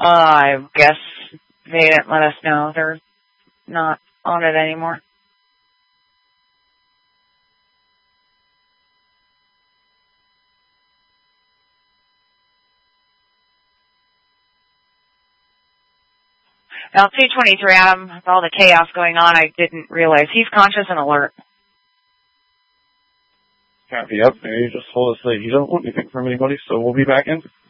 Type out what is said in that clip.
I guess they didn't let us know. They're not on it anymore. Now, 223, Adam, with all the chaos going on, I didn't realize he's conscious and alert. Copy, yep. And he just told us that he doesn't want anything from anybody, so we'll be back in.